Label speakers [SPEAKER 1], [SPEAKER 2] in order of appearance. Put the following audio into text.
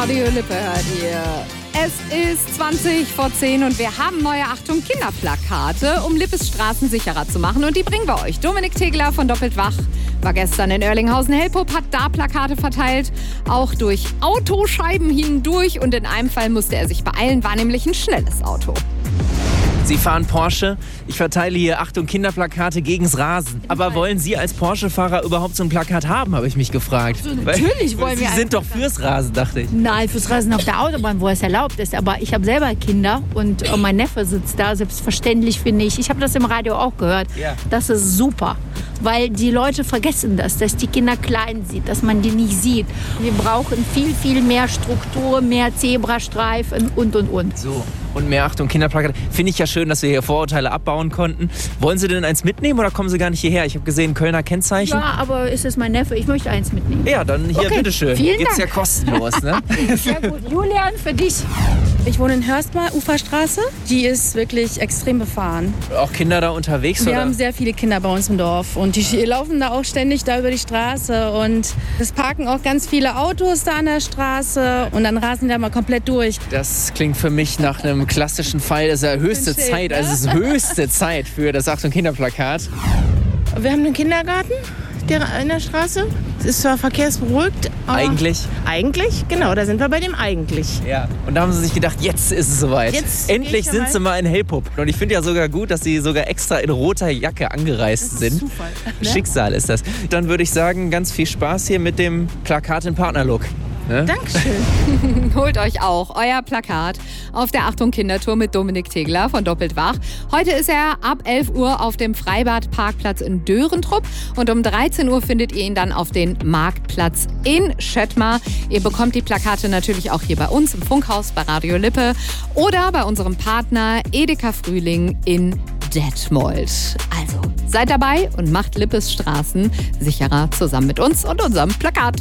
[SPEAKER 1] Radio Lippe hört ihr. Es ist 20 vor 10 und wir haben neue Achtung Kinderplakate, um Lippes Straßen sicherer zu machen. Und die bringen wir euch. Dominik Tegler von Doppelt Wach war gestern in Oerlinghausen-Helpup, hat da Plakate verteilt. Auch durch Autoscheiben hindurch und in einem Fall musste er sich beeilen, war nämlich ein schnelles Auto.
[SPEAKER 2] Sie fahren Porsche. Ich verteile hier Achtung Kinderplakate gegens Rasen. Aber wollen Sie als Porsche-Fahrer überhaupt so ein Plakat haben, habe ich mich gefragt.
[SPEAKER 3] Also natürlich wollen wir.
[SPEAKER 2] Sie sind doch fürs Rasen, dachte ich.
[SPEAKER 3] Nein, fürs Rasen auf der Autobahn, wo es erlaubt ist. Aber ich habe selber Kinder und mein Neffe sitzt da. Selbstverständlich finde ich habe das im Radio auch gehört.
[SPEAKER 2] Ja.
[SPEAKER 3] Das ist super. Weil die Leute vergessen das, dass die Kinder klein sind, dass man die nicht sieht. Wir brauchen viel, viel mehr Struktur, mehr Zebrastreifen und.
[SPEAKER 2] So, und mehr Achtung Kinderplakate. Finde ich ja schön, dass wir hier Vorurteile abbauen konnten. Wollen Sie denn eins mitnehmen oder kommen Sie gar nicht hierher? Ich habe gesehen, Kölner Kennzeichen.
[SPEAKER 3] Ja, aber ist es mein Neffe? Ich möchte eins mitnehmen.
[SPEAKER 2] Ja, dann hier,
[SPEAKER 3] Okay,
[SPEAKER 2] bitteschön.
[SPEAKER 3] vielen
[SPEAKER 2] Gibt's
[SPEAKER 3] Dank.
[SPEAKER 2] ja kostenlos, ne?
[SPEAKER 3] Sehr gut. Julian, für dich.
[SPEAKER 4] Ich wohne in Hörstmal, Uferstraße. Die ist wirklich extrem befahren.
[SPEAKER 2] Auch Kinder da unterwegs,
[SPEAKER 4] Wir
[SPEAKER 2] oder?
[SPEAKER 4] haben sehr viele Kinder bei uns im Dorf und die laufen da auch ständig da über die Straße und es parken auch ganz viele Autos da an der Straße und dann rasen die da mal komplett durch.
[SPEAKER 2] Das klingt für mich nach einem klassischen Fall. Das ist ja höchste
[SPEAKER 4] Ein Schild,
[SPEAKER 2] Zeit,
[SPEAKER 4] ne?
[SPEAKER 2] also es ist höchste Zeit für das Achtung Kinderplakat.
[SPEAKER 5] Wir haben einen Kindergarten in der Straße. Es ist zwar verkehrsberuhigt, aber Eigentlich, genau, da sind wir bei dem eigentlich.
[SPEAKER 2] Ja, und da haben sie sich gedacht, jetzt ist es soweit.
[SPEAKER 5] Jetzt
[SPEAKER 2] Endlich
[SPEAKER 5] gehe ich
[SPEAKER 2] sind
[SPEAKER 5] dabei.
[SPEAKER 2] sie mal in Helpup. Und ich finde ja sogar gut, dass sie sogar extra in roter Jacke angereist sind.
[SPEAKER 5] Zufall. Ne?
[SPEAKER 2] Schicksal ist das. Dann würde ich sagen, ganz viel Spaß hier mit dem Plakat in Partnerlook. Ne?
[SPEAKER 5] Dankeschön.
[SPEAKER 1] Holt euch auch euer Plakat auf der Achtung Kindertour mit Dominik Tegler von Doppelt Wach. Heute ist er ab 11 Uhr auf dem Freibadparkplatz in Dörentrupp und um 13 Uhr findet ihr ihn dann auf den Marktplatz in Schöttmar. Ihr bekommt die Plakate natürlich auch hier bei uns im Funkhaus bei Radio Lippe oder bei unserem Partner Edeka Frühling in Detmold. Also seid dabei und macht Lippes Straßen sicherer zusammen mit uns und unserem Plakat.